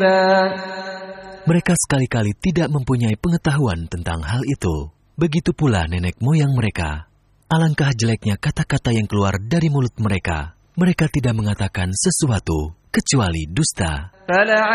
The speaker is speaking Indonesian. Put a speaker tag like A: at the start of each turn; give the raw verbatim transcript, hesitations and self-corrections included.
A: Mereka sekali-kali tidak mempunyai pengetahuan tentang hal itu. Begitu pula nenek moyang mereka. Alangkah jeleknya kata-kata yang keluar dari mulut mereka. Mereka tidak mengatakan sesuatu kecuali dusta.